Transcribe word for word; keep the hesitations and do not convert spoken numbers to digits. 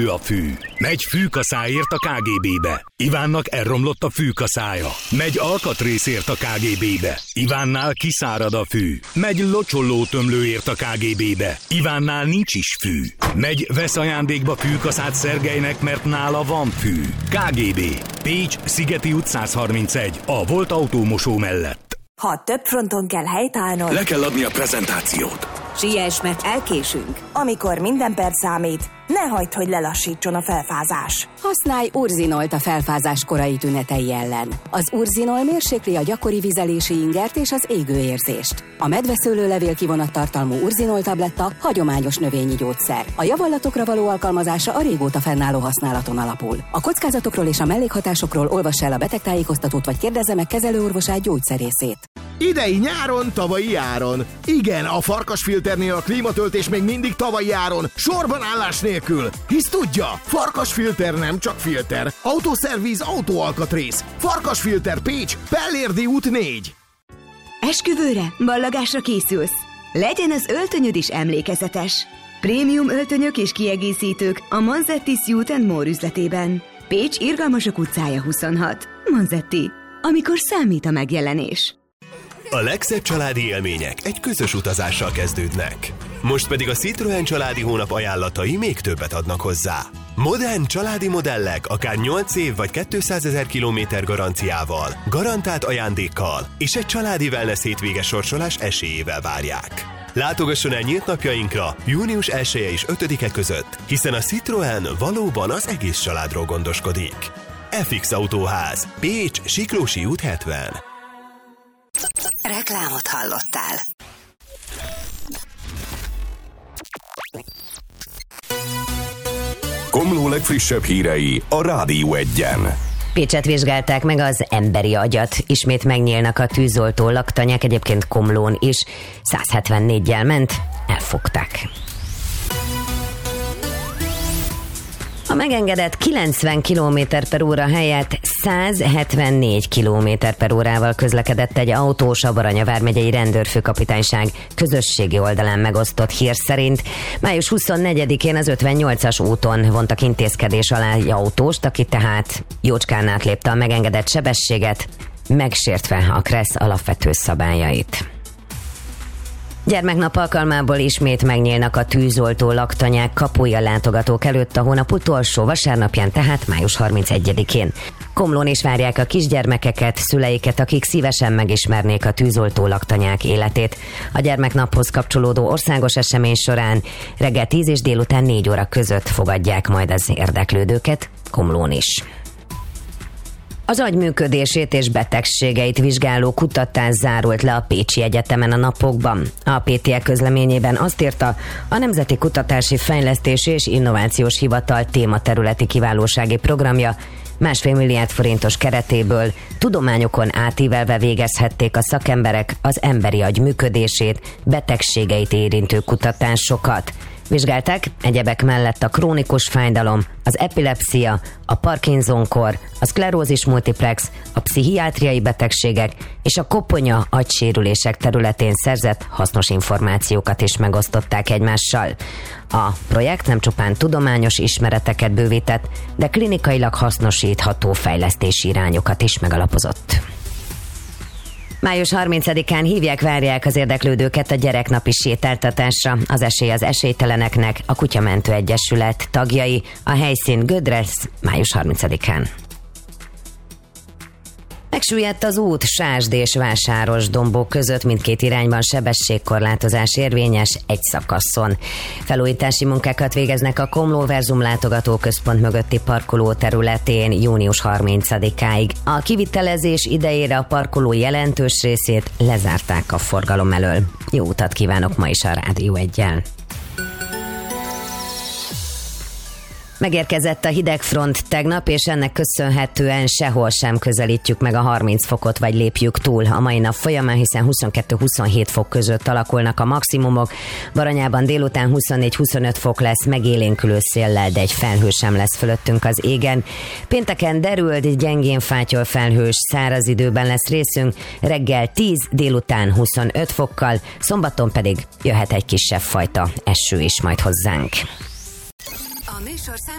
a fű. Megy fűkaszáért a ká gé bé-be. Ivánnak elromlott a fűkaszája. Megy alkatrészért a ká gé bé-be. Ivánnál kiszárad a fű. Megy locsollótömlőért a ká gé bé-be. Ivánnál nincs is fű. Megy vesz ajándékba fűkaszát Szergejnek, mert nála van fű. ká gé bé. Pécs, Szigeti út száz harmincegy. A Volt autómosó mellett. Ha több fronton kell helytállnod, Le kell adni a prezentációt. siess, mert elkésünk. Amikor minden perc számít, ne hagyd, hogy lelassítson a felfázás. Használj Urzinolt a felfázás korai tünetei ellen. Az Urzinol mérsékli a gyakori vizelési ingert és az égőérzést. A medveszőlőlevél kivonattartalmú Urzinol tabletta hagyományos növényi gyógyszer. A javallatokra való alkalmazása a régóta fennálló használaton alapul. A kockázatokról és a mellékhatásokról olvass el a betegtájékoztatót vagy kérdezze meg kezelőorvosát, gyógyszerészét. Idei nyáron, tavalyi áron. Igen, a Farkasfilternél a klímatöltés még mindig tavalyi áron, sorban állás nélkül. Hisz tudja, Farkasfilter nem csak filter. Autószervíz, autóalkatrész. Farkasfilter Pécs, Pellérdi út négy. Esküvőre, ballagásra készülsz? Legyen az öltönyöd is emlékezetes. Prémium öltönyök és kiegészítők a Manzetti Suit and More üzletében. Pécs Irgalmasok utcája huszonhat. Manzetti, amikor számít a megjelenés. A legszebb családi élmények egy közös utazással kezdődnek. Most pedig a Citroën családi hónap ajánlatai még többet adnak hozzá. Modern családi modellek akár nyolc év vagy kétszázezer kilométer garanciával, garantált ajándékkal és egy családi wellness hétvége sorsolás esélyével várják. Látogasson el nyílt napjainkra június elseje és ötödike között, hiszen a Citroën valóban az egész családról gondoskodik. ef iksz Autóház, Pécs, Siklósi út hetven. Reklámot hallottál. Komló legfrissebb hírei a Rádió Egyen. Pécset vizsgálták meg az emberi agyat. Ismét megnyílnak a tűzoltó laktanyák, egyébként Komlón is. száz hetvennégyel ment, elfogták. A megengedett kilencven kilométer per óra helyett száz hetvennégy kilométer per órával közlekedett egy autós a Baranya vármegyei rendőrfőkapitányság közösségi oldalán megosztott hír szerint. május huszonnegyedikén az ötvennyolcas úton vontak intézkedés alá egy autóst, aki tehát jócskán átlépte a megengedett sebességet, megsértve a KRESZ alapvető szabályait. Gyermeknap alkalmából ismét megnyílnak a tűzoltó laktanyák kapuja látogatók előtt a hónap utolsó vasárnapján, tehát május harmincegyedikén. Komlón is várják a kisgyermekeket, szüleiket, akik szívesen megismernék a tűzoltó laktanyák életét. A gyermeknaphoz kapcsolódó országos esemény során reggel tíz és délután négy óra között fogadják majd az érdeklődőket Komlón is. Az agy működését és betegségeit vizsgáló kutatás zárult le a Pécsi Egyetemen a napokban. A pé té e közleményében azt írta, a Nemzeti Kutatási Fejlesztési és Innovációs Hivatal tématerületi kiválósági programja másfél milliárd forintos keretéből tudományokon átívelve végezhették a szakemberek az emberi agy működését, betegségeit érintő kutatásokat. Vizsgálták egyebek mellett a krónikus fájdalom, az epilepszia, a Parkinson-kor, a szklerózis multiplex, a pszichiátriai betegségek és a koponya agysérülések területén szerzett hasznos információkat is megosztották egymással. A projekt nem csupán tudományos ismereteket bővített, de klinikailag hasznosítható fejlesztési irányokat is megalapozott. május harmincadikán hívják, várják az érdeklődőket a gyereknapi sétáltatásra. Az Esély az esélyteleneknek a Kutyamentő Egyesület tagjai. A helyszín Gödresz, május harmincadikán. Megsüllyedt az út Sásd és Vásárosdombó között, mindkét irányban sebességkorlátozás érvényes egy szakaszon. Felújítási munkákat végeznek a Komló Verzum látogatóközpont mögötti parkoló területén június harmincadikáig. A kivitelezés idejére a parkoló jelentős részét lezárták a forgalom elől. Jó utat kívánok ma is a Rádió Eggyel. Megérkezett a hidegfront tegnap, és ennek köszönhetően sehol sem közelítjük meg a harminc fokot, vagy lépjük túl a mai nap folyamán, hiszen huszonkettő-huszonhét fok között alakulnak a maximumok. Baranyában délután huszonnégy-huszonöt fok lesz, megélénkülő széllel, de egy felhő sem lesz fölöttünk az égen. Pénteken derült, gyengén fátyol felhős, száraz időben lesz részünk, reggel tíz, délután huszonöt fokkal, szombaton pedig jöhet egy kisebb fajta eső is majd hozzánk. A műsorszám